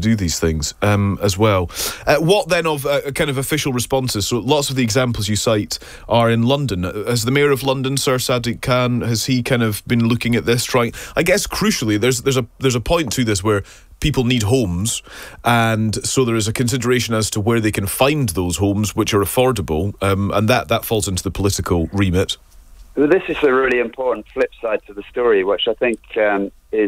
do these things as well. What then of kind of official responses? So lots of the examples you cite are in London. Has the Mayor of London, Sir Sadiq Khan, has he kind of been looking at this, trying? I guess crucially, there's a point to this where people need homes, and so there is a consideration as to where they can find those homes which are affordable, and that falls into the political remit. Well, this is a really important flip side to the story, which I think is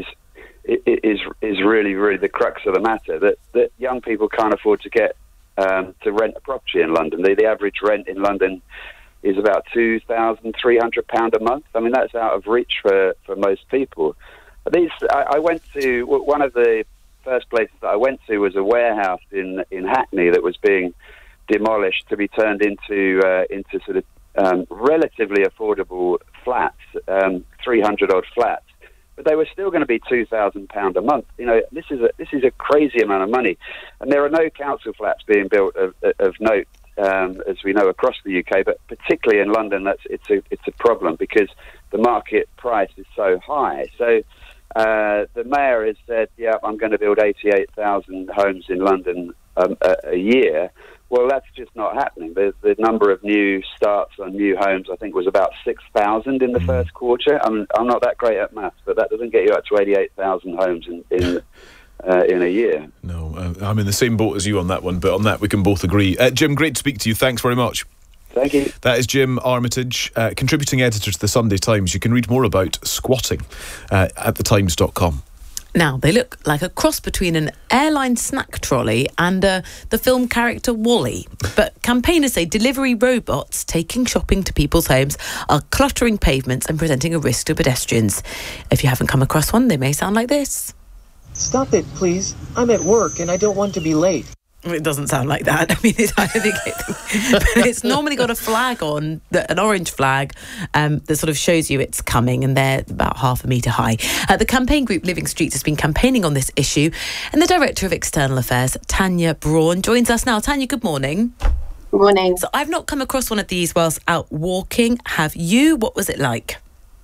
really the crux of the matter. That young people can't afford to get to rent a property in London. The average rent in London is about £2,300 a month. I mean, that's out of reach for most people. I went to one of the first places that I went to was a warehouse in Hackney that was being demolished to be turned into sort of relatively affordable flats, 300 odd flats, but they were still going to be £2,000 a month. You know, this is a crazy amount of money, and there are no council flats being built of note, as we know, across the UK, but particularly in London, it's a problem because the market price is so high. So the mayor has said, yeah, I'm going to build 88,000 homes in London a year. Well, that's just not happening. The number of new starts on new homes, I think, was about 6,000 in the first quarter. I'm not that great at maths, but that doesn't get you up to 88,000 homes in a year. No, I'm in the same boat as you on that one, but on that we can both agree. Jim, great to speak to you. Thanks very much. Thank you. That is Jim Armitage, contributing editor to the Sunday Times. You can read more about squatting at thetimes.com. Now, they look like a cross between an airline snack trolley and the film character WALL-E. But campaigners say delivery robots taking shopping to people's homes are cluttering pavements and presenting a risk to pedestrians. If you haven't come across one, they may sound like this. Stop it, please. I'm at work and I don't want to be late. It doesn't sound like that. I mean, I don't think but it's normally got a flag on, an orange flag, that sort of shows you it's coming, and they're about half a metre high. The campaign group Living Streets has been campaigning on this issue, and the Director of External Affairs, Tanya Braun, joins us now. Tanya, good morning. Good morning. So I've not come across one of these whilst out walking. Have you? What was it like?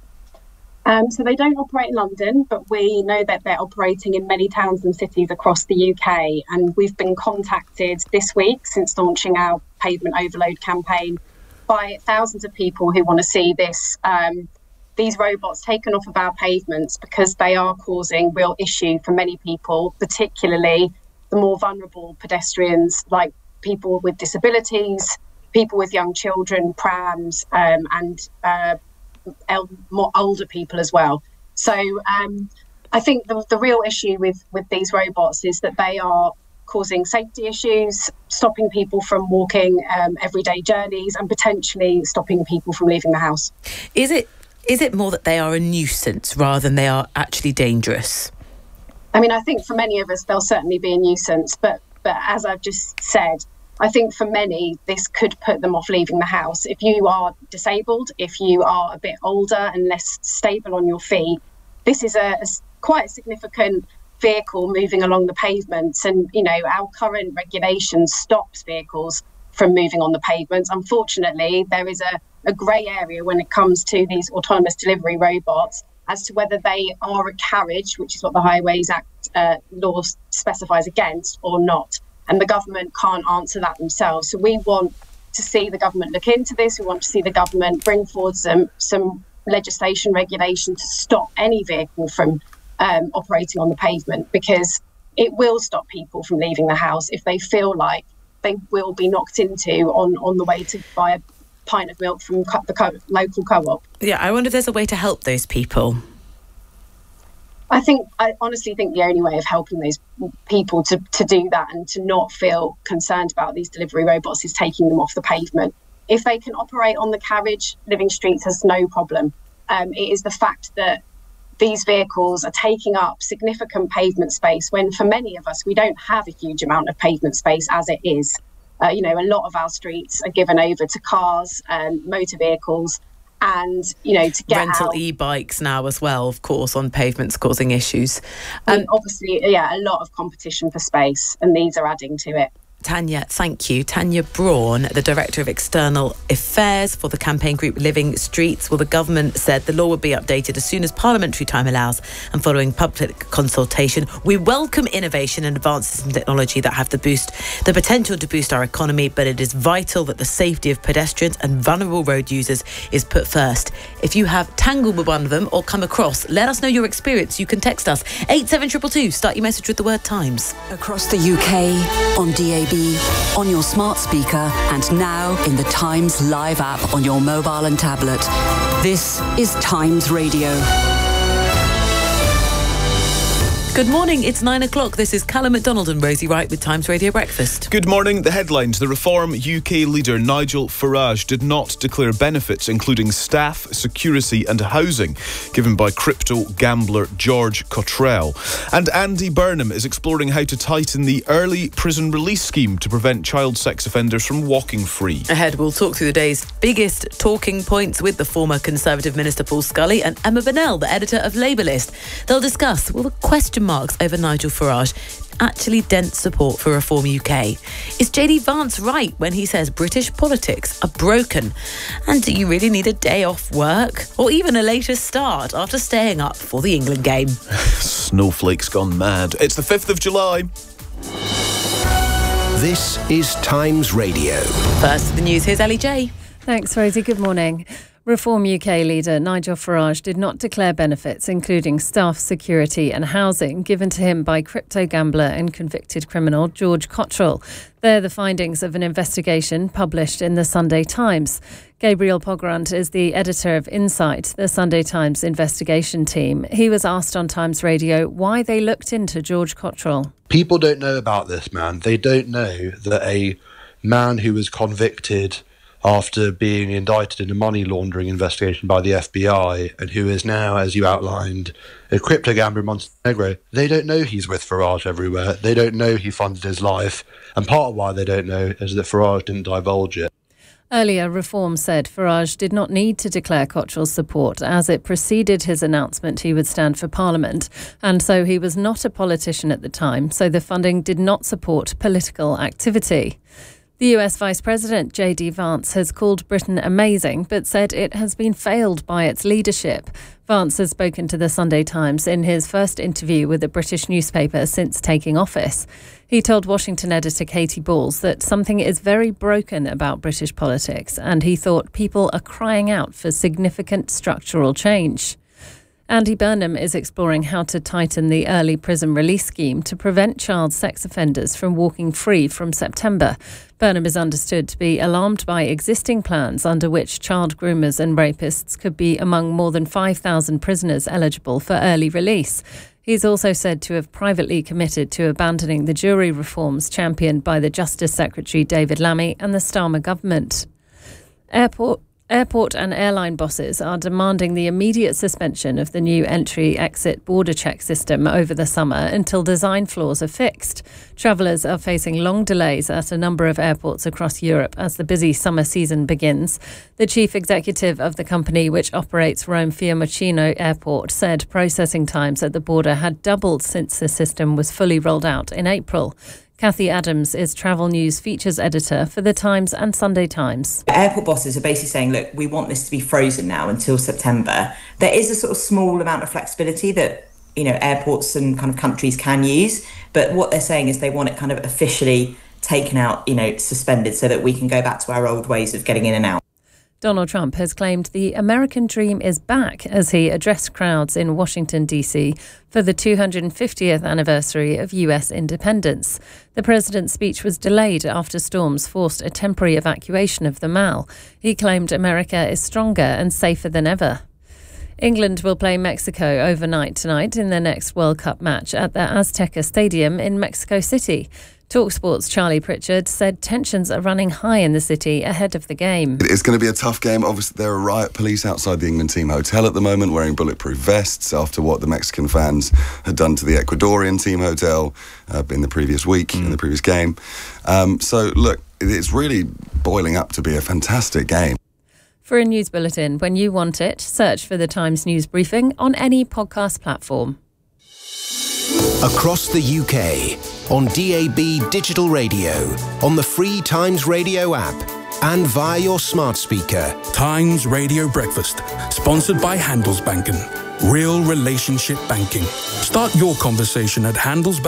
So they don't operate in London, but we know that they're operating in many towns and cities across the UK. And we've been contacted this week since launching our pavement overload campaign by thousands of people who want to see these robots taken off of our pavements because they are causing real issue for many people, particularly the more vulnerable pedestrians like people with disabilities, people with young children, prams, and more older people as well. So I think the real issue with these robots is that they are causing safety issues, stopping people from walking everyday journeys, and potentially stopping people from leaving the house. Is it more that they are a nuisance rather than they are actually dangerous? I mean, I think for many of us they'll certainly be a nuisance, but as I've just said, I think for many, this could put them off leaving the house. If you are disabled, if you are a bit older and less stable on your feet, this is quite a significant vehicle moving along the pavements. And, you know, our current regulation stops vehicles from moving on the pavements. Unfortunately, there is a grey area when it comes to these autonomous delivery robots as to whether they are a carriage, which is what the Highways Act law specifies against, or not. And the government can't answer that themselves. So we want to see the government look into this. We want to see the government bring forward some legislation, regulation to stop any vehicle from operating on the pavement, because it will stop people from leaving the house if they feel like they will be knocked into on the way to buy a pint of milk from the local co-op. Yeah, I wonder if there's a way to help those people. I honestly think the only way of helping those people to do that and to not feel concerned about these delivery robots is taking them off the pavement. If they can operate on the carriage, Living Streets has no problem. It is the fact that these vehicles are taking up significant pavement space when for many of us, we don't have a huge amount of pavement space as it is. A lot of our streets are given over to cars and motor vehicles. And, to get rental out, e-bikes now as well, of course, on pavements causing issues. Obviously, a lot of competition for space, and these are adding to it. Tanya, thank you. Tanya Braun, the Director of External Affairs for the campaign group Living Streets. Well, the government said the law would be updated as soon as parliamentary time allows and following public consultation. We welcome innovation and advances in technology that have the potential to boost our economy, but it is vital that the safety of pedestrians and vulnerable road users is put first. If you have tangled with one of them or come across, let us know your experience. You can text us 87222. Start your message with the word Times. Across the UK, on DAB, on your smart speaker, and now in the Times Live app on your mobile and tablet. This is Times Radio. Good morning, it's 9 o'clock. This is Callum MacDonald and Rosie Wright with Times Radio Breakfast. Good morning. The headlines. The Reform UK leader Nigel Farage did not declare benefits, including staff, security and housing, given by crypto gambler George Cottrell. And Andy Burnham is exploring how to tighten the early prison release scheme to prevent child sex offenders from walking free. Ahead, we'll talk through the day's biggest talking points with the former Conservative Minister Paul Scully and Emma Bennell, the editor of Labour List. They'll discuss, will the question marks over Nigel Farage actually dent support for Reform UK? Is JD Vance right when he says British politics are broken? And do you really need a day off work or even a later start after staying up for the England game? Snowflakes gone mad. It's the 5th of July. This is Times Radio. First to the news, here's Ellie J. Thanks, Rosie. Good morning. Reform UK leader Nigel Farage did not declare benefits, including staff, security and housing, given to him by crypto gambler and convicted criminal George Cottrell. They're the findings of an investigation published in the Sunday Times. Gabriel Pogrund is the editor of Insight, the Sunday Times investigation team. He was asked on Times Radio why they looked into George Cottrell. People don't know about this man. They don't know that a man who was convicted after being indicted in a money laundering investigation by the FBI and who is now, as you outlined, a crypto gambler in Montenegro, they don't know he's with Farage everywhere. They don't know he funded his life. And part of why they don't know is that Farage didn't divulge it. Earlier, Reform said Farage did not need to declare Cottrell's support as it preceded his announcement he would stand for Parliament, and so he was not a politician at the time, so the funding did not support political activity. The US Vice President JD Vance has called Britain amazing, but said it has been failed by its leadership. Vance has spoken to the Sunday Times in his first interview with a British newspaper since taking office. He told Washington editor Katie Balls that something is very broken about British politics, and he thought people are crying out for significant structural change. Andy Burnham is exploring how to tighten the early prison release scheme to prevent child sex offenders from walking free from September. Burnham is understood to be alarmed by existing plans under which child groomers and rapists could be among more than 5,000 prisoners eligible for early release. He's also said to have privately committed to abandoning the jury reforms championed by the Justice Secretary David Lammy and the Starmer government. Airport and airline bosses are demanding the immediate suspension of the new entry-exit border check system over the summer until design flaws are fixed. Travellers are facing long delays at a number of airports across Europe as the busy summer season begins. The chief executive of the company, which operates Rome Fiumicino Airport, said processing times at the border had doubled since the system was fully rolled out in April. Kathy Adams is Travel News features editor for The Times and Sunday Times. Airport bosses are basically saying, look, we want this to be frozen now until September. There is a sort of small amount of flexibility that, airports and kind of countries can use. But what they're saying is they want it kind of officially taken out, suspended so that we can go back to our old ways of getting in and out. Donald Trump has claimed the American dream is back as he addressed crowds in Washington, D.C. for the 250th anniversary of U.S. independence. The president's speech was delayed after storms forced a temporary evacuation of the Mall. He claimed America is stronger and safer than ever. England will play Mexico overnight tonight in their next World Cup match at the Azteca Stadium in Mexico City. TalkSport's Charlie Pritchard said tensions are running high in the city ahead of the game. It's going to be a tough game. Obviously, there are riot police outside the England team hotel at the moment wearing bulletproof vests after what the Mexican fans had done to the Ecuadorian team hotel in the previous week, in the previous game. So, look, it's really boiling up to be a fantastic game. For a news bulletin, when you want it, search for the Times News Briefing on any podcast platform. Across the UK, on DAB Digital Radio, on the free Times Radio app, and via your smart speaker. Times Radio Breakfast, sponsored by Handelsbanken. Real relationship banking. Start your conversation at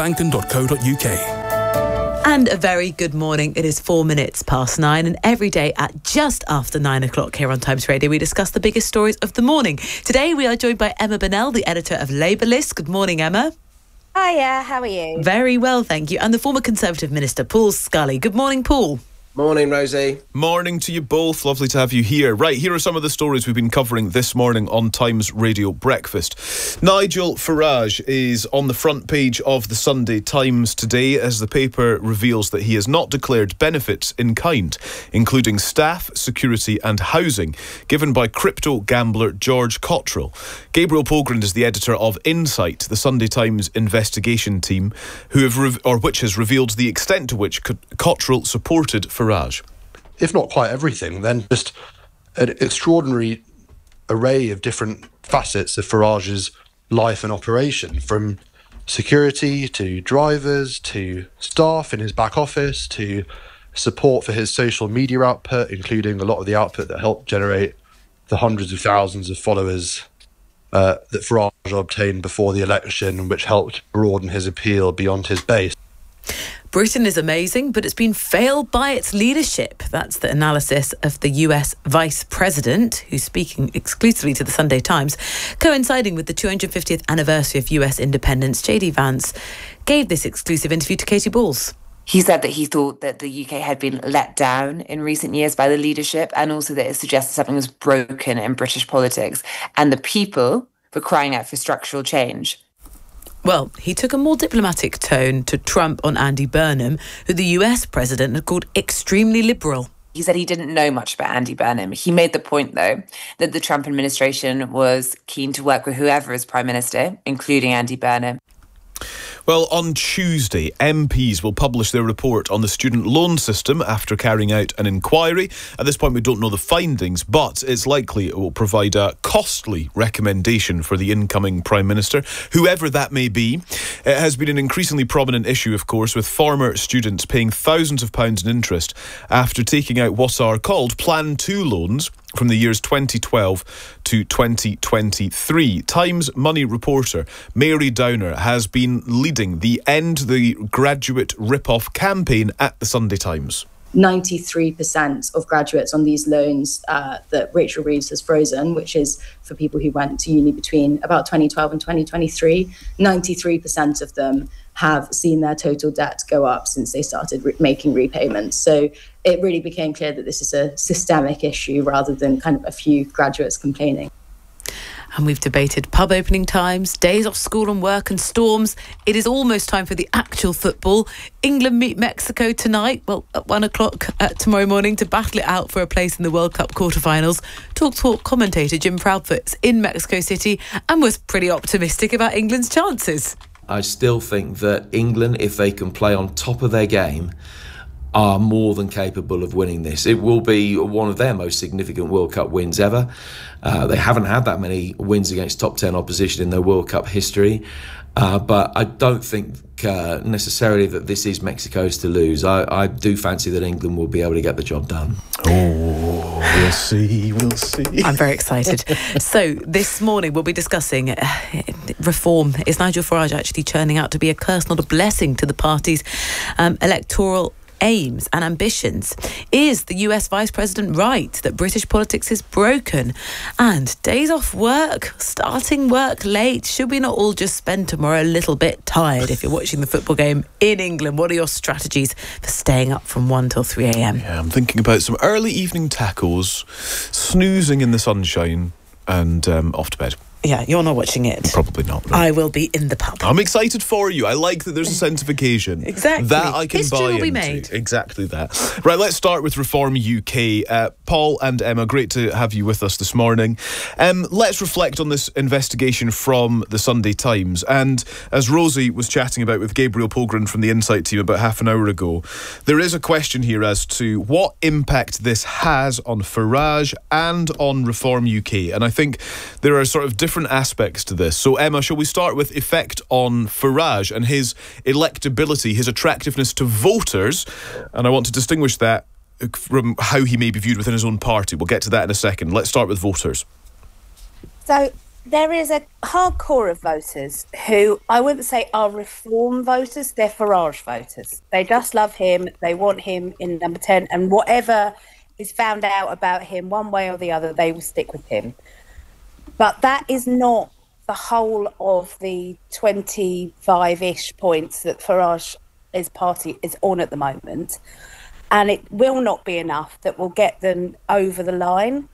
handelsbanken.co.uk. And a very good morning. It is 4 minutes past 9, and every day at just after 9 o'clock here on Times Radio, we discuss the biggest stories of the morning. Today, we are joined by Emma Bennell, the editor of Labour List. Good morning, Emma. Hiya, how are you? Very well, thank you. And the former Conservative Minister, Paul Scully. Good morning, Paul. Morning, Rosie. Morning to you both. Lovely to have you here. Right, here are some of the stories we've been covering this morning on Times Radio Breakfast. Nigel Farage is on the front page of the Sunday Times today as the paper reveals that he has not declared benefits in kind, including staff, security and housing, given by crypto gambler George Cottrell. Gabriel Pogrund is the editor of Insight, the Sunday Times investigation team, which has revealed the extent to which Cottrell supported Farage. If not quite everything, then just an extraordinary array of different facets of Farage's life and operation, from security to drivers to staff in his back office to support for his social media output, including a lot of the output that helped generate the hundreds of thousands of followers that Farage obtained before the election, which helped broaden his appeal beyond his base. Britain is amazing, but it's been failed by its leadership. That's the analysis of the US Vice President, who's speaking exclusively to the Sunday Times. Coinciding with the 250th anniversary of US independence, JD Vance gave this exclusive interview to Katie Balls. He said that he thought that the UK had been let down in recent years by the leadership, and also that it suggested something was broken in British politics, and the people were crying out for structural change. Well, he took a more diplomatic tone to Trump on Andy Burnham, who the US president had called extremely liberal. He said he didn't know much about Andy Burnham. He made the point, though, that the Trump administration was keen to work with whoever is prime minister, including Andy Burnham. Well, on Tuesday, MPs will publish their report on the student loan system after carrying out an inquiry. At this point, we don't know the findings, but it's likely it will provide a costly recommendation for the incoming Prime Minister, whoever that may be. It has been an increasingly prominent issue, of course, with former students paying thousands of pounds in interest after taking out what are called Plan 2 loans from the years 2012 to 2023. Times Money reporter Mary Downer has been leading the End the Graduate Rip-Off campaign at the Sunday Times. 93% of graduates on these loans that Rachel Reeves has frozen, which is for people who went to uni between about 2012 and 2023, 93% of them have seen their total debt go up since they started making repayments. So it really became clear that this is a systemic issue rather than kind of a few graduates complaining. And we've debated pub opening times, days off school and work and storms. It is almost time for the actual football. England meet Mexico tonight, well, at 1 o'clock tomorrow morning to battle it out for a place in the World Cup quarterfinals. Talk commentator Jim Proudfoot's in Mexico City and was pretty optimistic about England's chances. I still think that England, if they can play on top of their game, are more than capable of winning this. It will be one of their most significant World Cup wins ever. They haven't had that many wins against top 10 opposition in their World Cup history. But I don't think necessarily that this is Mexico's to lose. I do fancy that England will be able to get the job done. Oh, we'll see. I'm very excited. So this morning we'll be discussing reform. Is Nigel Farage actually turning out to be a curse, not a blessing, to the party's electoral aims and ambitions? Is the US Vice President right that British politics is broken? And days off work, starting work late, should we not all just spend tomorrow a little bit tired if you're watching the football game in England? What are your strategies for staying up from 1 till 3 a.m? Yeah, I'm thinking about some early evening tacos, snoozing in the sunshine and off to bed. Yeah, you're not watching it. Probably not. No. I will be in the pub. I'm excited for you. I like that there's a sense of occasion. Exactly. That I can History buy will be into. made. Exactly that. Right, let's start with Reform UK. Paul and Emma, great to have you with us this morning. Let's reflect on this investigation from the Sunday Times. And as Rosie was chatting about with Gabriel Pogrund from the Insight team about half an hour ago, there is a question here as to what impact this has on Farage and on Reform UK. And I think there are sort of different different aspects to this. So, Emma, shall we start with effect on Farage and his electability, his attractiveness to voters? And I want to distinguish that from how he may be viewed within his own party. We'll get to that in a second. Let's start with voters. So there is a hardcore of voters who I wouldn't say are reform voters, they're Farage voters. They just love him, they want him in number 10, and whatever is found out about him one way or the other, they will stick with him. But that is not the whole of the 25-ish points that Farage's party is on at the moment. And it will not be enough that will get them over the line.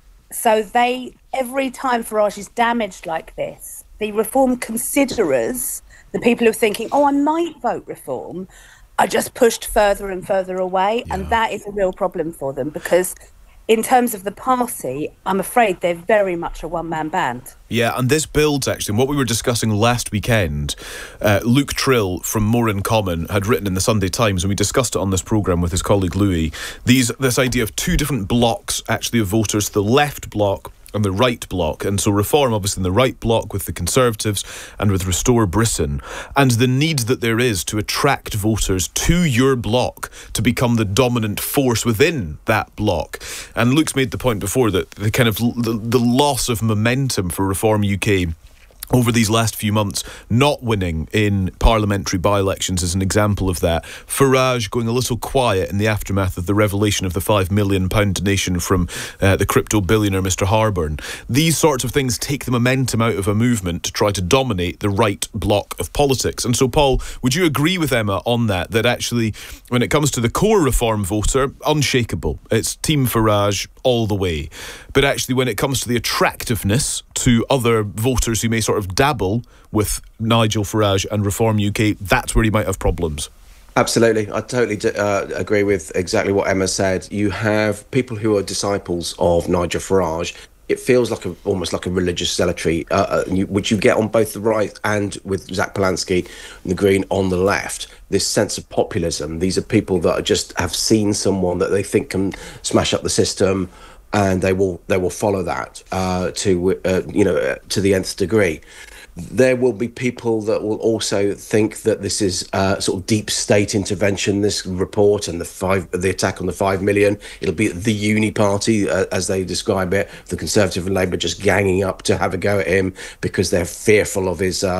So every time Farage is damaged like this, the reform considerers, the people who are thinking, I might vote reform, are just pushed further and further away. Yeah. And that is a real problem for them because in terms of the party, I'm afraid they're very much a one-man band. Yeah, and this builds, actually, on what we were discussing last weekend. Luke Trill from Moran Common had written in the Sunday Times, and we discussed it on this programme with his colleague Louis, this idea of two different blocks, actually, of voters, the left bloc and the right bloc. And so Reform, obviously, in the right bloc with the Conservatives and with Restore Britain, and the need that there is to attract voters to your bloc to become the dominant force within that bloc. And Luke's made the point before that the kind of the loss of momentum for Reform UK over these last few months, not winning in parliamentary by-elections is an example of that. Farage going a little quiet in the aftermath of the revelation of the £5 million donation from the crypto billionaire Mr Harburn. These sorts of things take the momentum out of a movement to try to dominate the right bloc of politics. And so, Paul, would you agree with Emma on that actually, when it comes to the core Reform voter, unshakable. It's Team Farage all the way. But actually, when it comes to the attractiveness to other voters who may sort of dabble with Nigel Farage and Reform UK, that's where he might have problems. Absolutely. I totally agree with exactly what Emma said. You have people who are disciples of Nigel Farage. It feels like almost like a religious zealotry, which you get on both the right and with Zach Polanski and the Green on the left. This sense of populism. These are people that just have seen someone that they think can smash up the system, and they will follow that to the nth degree. There will be people that will also think that this is sort of deep state intervention, this report, and the attack on the 5 million. It'll be the uni party, as they describe it, the Conservative and Labour just ganging up to have a go at him because they're fearful of his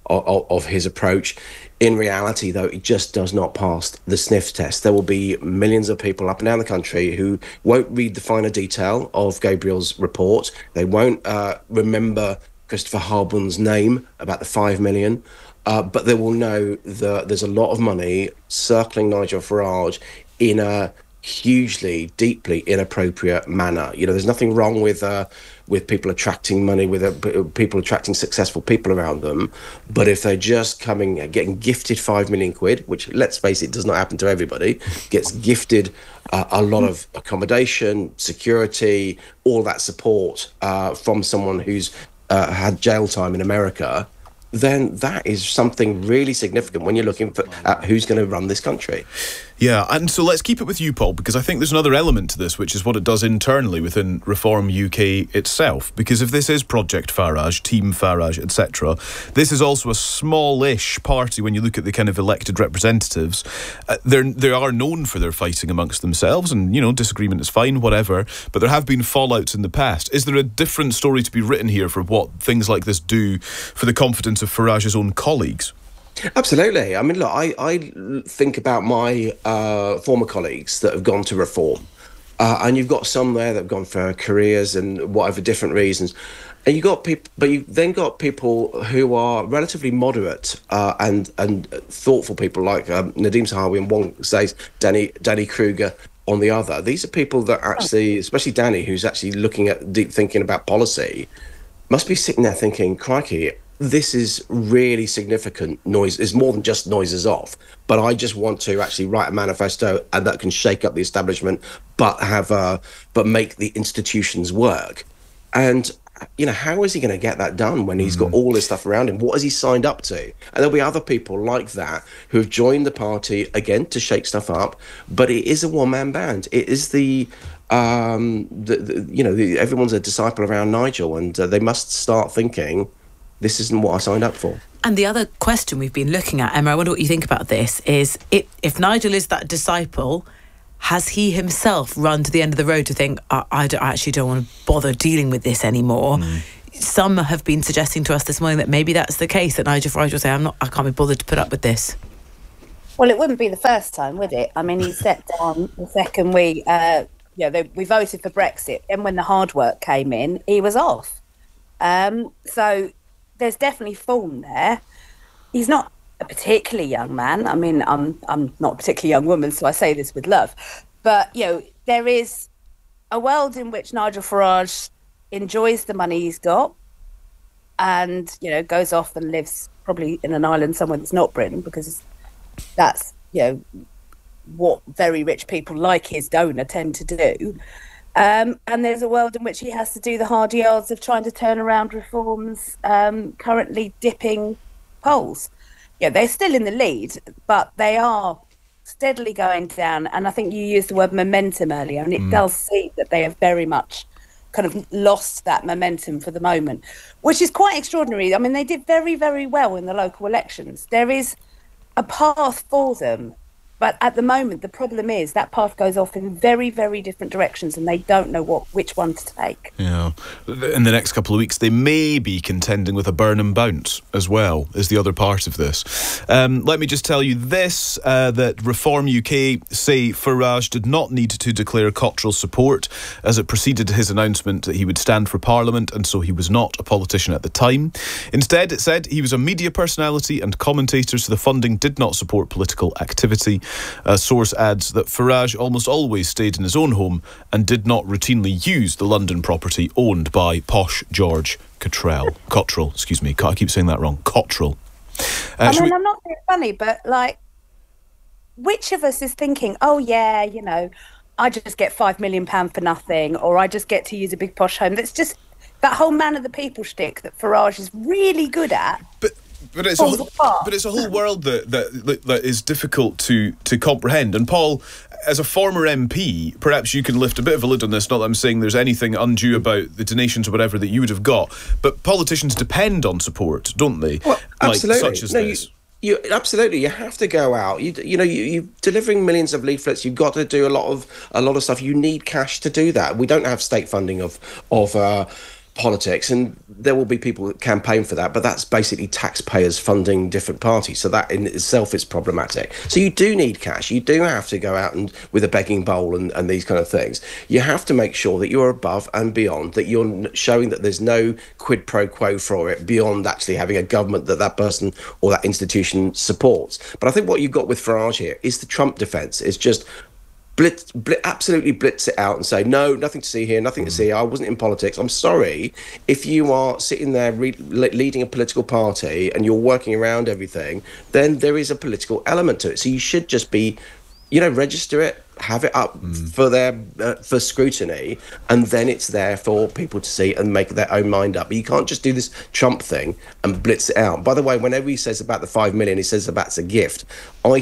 approach. In reality, though, it just does not pass the sniff test. There will be millions of people up and down the country who won't read the finer detail of Gabriel's report. They won't remember Christopher Harburn's name about the 5 million, but they will know that there's a lot of money circling Nigel Farage in a hugely, deeply inappropriate manner. You know, there's nothing wrong with people attracting money, with people attracting successful people around them, but if they're just getting gifted 5 million quid, which, let's face it, does not happen to everybody, gets gifted a lot of accommodation, security, all that support from someone who's had jail time in America, then that is something really significant when you're looking at who's going to run this country. Yeah, and so let's keep it with you, Paul, because I think there's another element to this, which is what it does internally within Reform UK itself. Because if this is Project Farage, Team Farage, etc., this is also a smallish party when you look at the kind of elected representatives. They are known for their fighting amongst themselves, and, you know, disagreement is fine, whatever, but there have been fallouts in the past. Is there a different story to be written here for what things like this do for the confidence of Farage's own colleagues? Absolutely. I mean, look, I think about my former colleagues that have gone to Reform, and you've got some there that have gone for careers and whatever different reasons, and you got people, but you then got people who are relatively moderate and thoughtful people like Nadeem Sahawi on one side, Danny Kruger on the other. These are people that actually, especially Danny, who's actually looking at deep thinking about policy, must be sitting there thinking, crikey, this is really significant noise. It's more than just noises off. But I just want to actually write a manifesto and that can shake up the establishment, but make the institutions work. And, you know, how is he going to get that done when he's got all this stuff around him? What has he signed up to? And there'll be other people like that who have joined the party, again, to shake stuff up. But it is a one-man band. It is the everyone's a disciple around Nigel, and they must start thinking, this isn't what I signed up for. And the other question we've been looking at, Emma, I wonder what you think about this, is if Nigel is that disciple, has he himself run to the end of the road to think, I actually don't want to bother dealing with this anymore? Some have been suggesting to us this morning that maybe that's the case, that Nigel Farage will say, I can't be bothered to put up with this. Well, it wouldn't be the first time, would it? I mean, he stepped down the second we voted for Brexit, and when the hard work came in, he was off. So there's definitely form there. He's not a particularly young man. I mean, I'm not a particularly young woman, so I say this with love. But, there is a world in which Nigel Farage enjoys the money he's got and, goes off and lives probably in an island somewhere that's not Britain, because that's, what very rich people like his donor tend to do. And there's a world in which he has to do the hard yards of trying to turn around reforms currently dipping polls. They're still in the lead, but they are steadily going down. And I think you used the word momentum earlier, and it does seem that they have very much kind of lost that momentum for the moment, which is quite extraordinary. I mean, they did very, very well in the local elections. There is a path for them. But at the moment, the problem is that path goes off in very, very different directions, and they don't know which one to take. Yeah. In the next couple of weeks, they may be contending with a burn and bounce as well, is the other part of this. Let me just tell you this, that Reform UK say Farage did not need to declare Cottrell support, as it preceded his announcement that he would stand for Parliament, and so he was not a politician at the time. Instead, it said he was a media personality and commentator, so the funding did not support political activity. A source adds that Farage almost always stayed in his own home and did not routinely use the London property owned by posh George Cottrell. I keep saying that wrong. Cottrell. I'm not being funny, but which of us is thinking, I just get £5 million for nothing, or I just get to use a big posh home? That's just that whole man of the people shtick that Farage is really good at. But it's a whole world that is difficult to comprehend. And Paul, as a former MP, perhaps you can lift a bit of a lid on this. Not that I'm saying there's anything undue about the donations or whatever that you would have got, but politicians depend on support, don't they? Well, absolutely. Such as this. Absolutely, you have to go out. You're delivering millions of leaflets. You've got to do a lot of stuff. You need cash to do that. We don't have state funding of politics, and there will be people that campaign for that, but that's basically taxpayers funding different parties, so that in itself is problematic. So you do need cash. You do have to go out and with a begging bowl and these kind of things. You have to make sure that you're above and beyond, that you're showing that there's no quid pro quo for it beyond actually having a government that person or that institution supports. But I think what you've got with Farage here is the Trump defence. It's just absolutely blitz it out and say, no, nothing to see here, nothing to see here. I wasn't in politics. I'm sorry. If you are sitting there leading a political party and you're working around everything, then there is a political element to it. So you should just be, register it, have it up for scrutiny, and then it's there for people to see and make their own mind up. But you can't just do this Trump thing and blitz it out. By the way, whenever he says about the 5 million, he says about it's a gift. My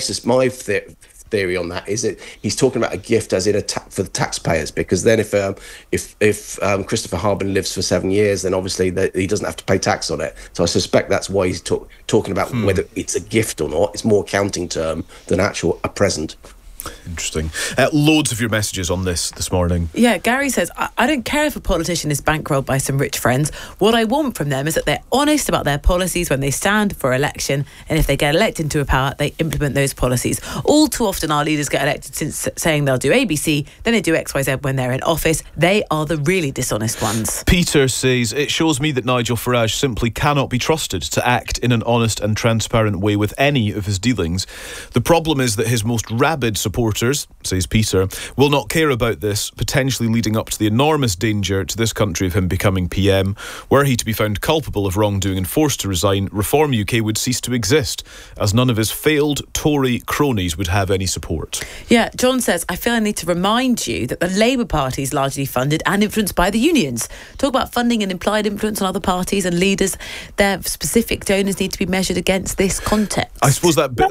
theory on that is that he's talking about a gift as in for the taxpayers, because then if Christopher Harbin lives for 7 years, then obviously he doesn't have to pay tax on it. So I suspect that's why he's talking about whether it's a gift or not. It's more accounting term than a present. Interesting. Loads of your messages on this morning. Yeah, Gary says, I don't care if a politician is bankrolled by some rich friends. What I want from them is that they're honest about their policies when they stand for election, and if they get elected into a power, they implement those policies. All too often our leaders get elected since saying they'll do ABC, then they do XYZ when they're in office. They are the really dishonest ones. Peter says, it shows me that Nigel Farage simply cannot be trusted to act in an honest and transparent way with any of his dealings. The problem is that his most rabid supporters, says Peter, will not care about this, potentially leading up to the enormous danger to this country of him becoming PM. Were he to be found culpable of wrongdoing and forced to resign, Reform UK would cease to exist, as none of his failed Tory cronies would have any support. Yeah, John says, I feel I need to remind you that the Labour Party is largely funded and influenced by the unions. Talk about funding and implied influence on other parties and leaders. Their specific donors need to be measured against this context. I suppose that bit...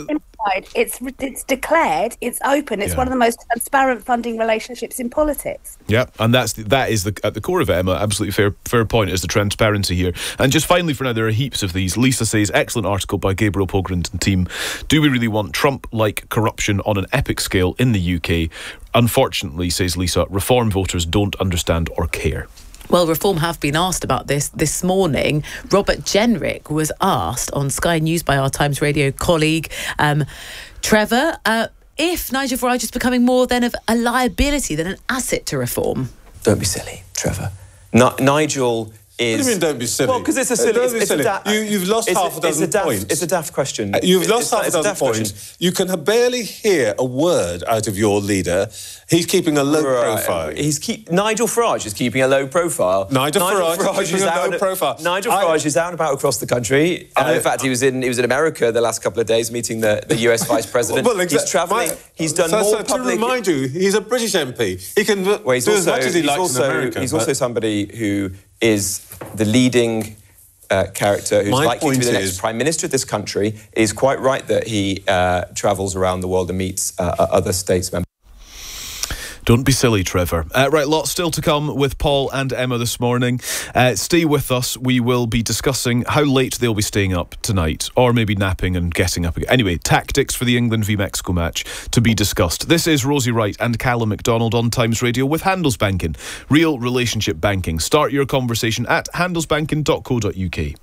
classified. It's declared. It's open. It's one of the most transparent funding relationships in politics. Yeah, and that is at the core of it, Emma. Absolutely fair point is the transparency here. And just finally for now, there are heaps of these. Lisa says, excellent article by Gabriel Pogrund and team. Do we really want Trump-like corruption on an epic scale in the UK? Unfortunately, says Lisa, Reform voters don't understand or care. Well, Reform have been asked about this morning. Robert Jenrick was asked on Sky News by our Times Radio colleague, Trevor, if Nigel Farage is becoming more then of a liability than an asset to Reform. Don't be silly, Trevor. Nigel is... What do you mean, don't be silly? Well, because it's a silly... You've lost half a dozen points. It's a daft question. You've lost half a dozen points. You can barely hear a word out of your leader. He's keeping a low profile. Nigel Farage is keeping a low profile. Nigel Farage is a low profile. Nigel Farage is out and about across the country. In fact, he was in America the last couple of days meeting the US Vice President. Well, he's travelling. He's done more public... To remind you, he's a British MP. He can do as much as he likes in America. He's also somebody who is the leading character who's likely to be the next Prime Minister of this country. It is quite right that he travels around the world and meets other statesmen. Don't be silly, Trevor. Right, lots still to come with Paul and Emma this morning. Stay with us. We will be discussing how late they'll be staying up tonight, or maybe napping and getting up again. Anyway, tactics for the England v Mexico match to be discussed. This is Rosie Wright and Callum McDonald on Times Radio with Handelsbanken. Real relationship banking. Start your conversation at handelsbanken.co.uk.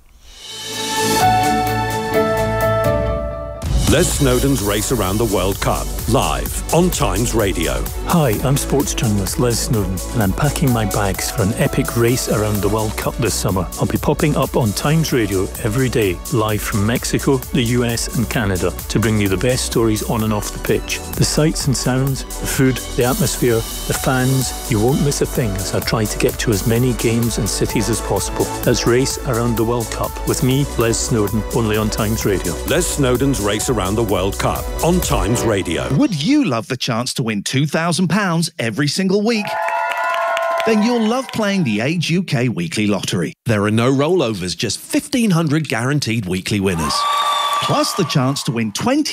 Les Snowdon's Race Around the World Cup, live on Times Radio. Hi, I'm sports journalist Les Snowdon, and I'm packing my bags for an epic race around the World Cup this summer. I'll be popping up on Times Radio every day, live from Mexico, the US and Canada, to bring you the best stories on and off the pitch. The sights and sounds, the food, the atmosphere, the fans, you won't miss a thing as I try to get to as many games and cities as possible. That's Race Around the World Cup, with me, Les Snowdon, only on Times Radio. Les Snowdon's Race Around the World Cup on Times Radio. Would you love the chance to win £2,000 every single week? Then you'll love playing the Age UK Weekly Lottery. There are no rollovers, just 1,500 guaranteed weekly winners. Plus the chance to win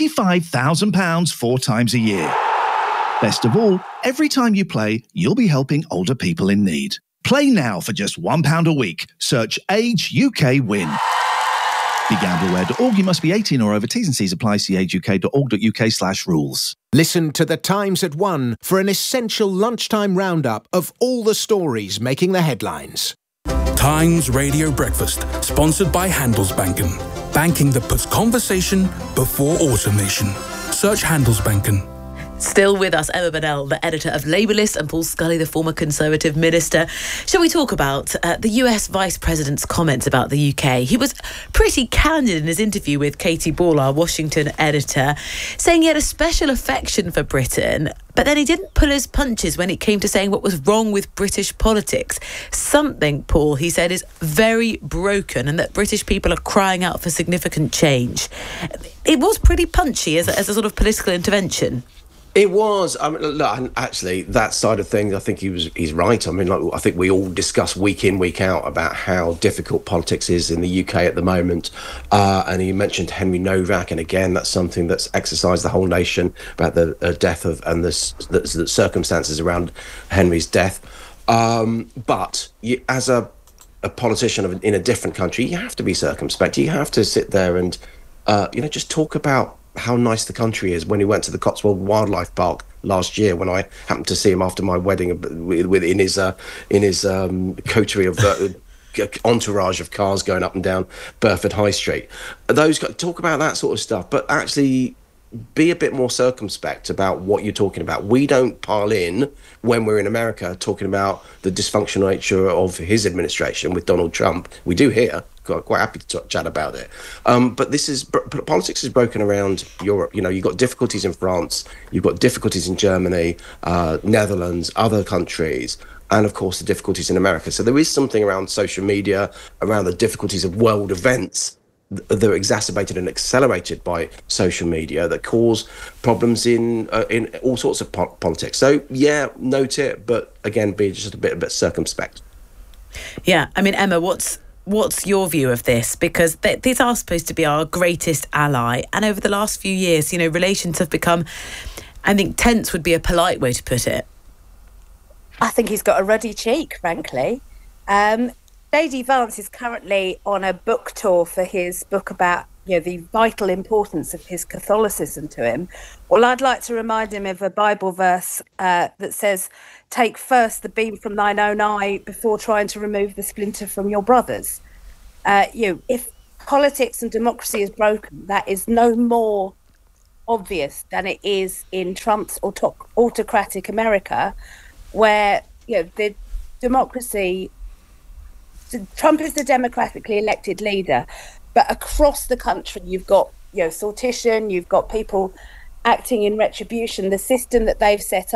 £25,000 4 times a year. Best of all, every time you play, you'll be helping older people in need. Play now for just £1 a week. Search Age UK Win. BeGambleAware.org. You must be 18 or over. T's and C's apply. See ageuk.org.uk/rules. Listen to The Times at 1 for an essential lunchtime roundup of all the stories making the headlines. Times Radio Breakfast, sponsored by Handelsbanken. Banking that puts conversation before automation. Search Handelsbanken. Still with us, Emma Bennell, the editor of Labourlist, and Paul Scully, the former Conservative minister. Shall we talk about the US Vice President's comments about the UK? He was pretty candid in his interview with Katie Ball, our Washington editor, saying he had a special affection for Britain, but then he didn't pull his punches when it came to saying what was wrong with British politics. Something, Paul, he said, is very broken and that British people are crying out for significant change. It was pretty punchy as a sort of political intervention. It was. I mean, look, actually, that side of things, I think he's right. I mean, I think we all discuss week in, week out about how difficult politics is in the UK at the moment. And he mentioned Henry Novak, and again, that's something that's exercised the whole nation about the death of and the circumstances around Henry's death. But as a politician in a different country, you have to be circumspect. You have to sit there and just talk about how nice the country is. When he went to the Cotswold Wildlife Park last year, when I happened to see him after my wedding in his coterie of entourage of cars going up and down Burford High Street, those guys talk about that sort of stuff, but actually be a bit more circumspect about what you're talking about. We don't pile in when we're in America talking about the dysfunctional nature of his administration with Donald Trump. We do here. Quite happy to chat about it. But politics is broken around Europe. You know, you've got difficulties in France, you've got difficulties in Germany, Netherlands, other countries, and of course the difficulties in America. So there is something around social media, around the difficulties of world events that are exacerbated and accelerated by social media that cause problems in all sorts of politics. So yeah, note it, but again, be just a bit circumspect. Yeah, I mean, Emma, what's what's your view of this? Because these are supposed to be our greatest ally. And over the last few years, relations have become, I think, tense would be a polite way to put it. I think he's got a ruddy cheek, frankly. J.D. Vance is currently on a book tour for his book about the vital importance of his Catholicism to him. Well, I'd like to remind him of a Bible verse that says, take first the beam from thine own eye before trying to remove the splinter from your brother's. If politics and democracy is broken, that is no more obvious than it is in Trump's autocratic America, where the democracy, Trump is the democratically elected leader, but across the country you've got sortition, you've got people acting in retribution. The system that they've set